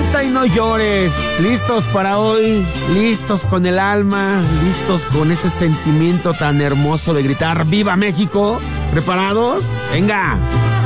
canta y no llores. ¿Listos para hoy? ¿Listos con el alma? ¿Listos con ese sentimiento tan hermoso de gritar ¡Viva México! ¿Preparados? ¡Venga!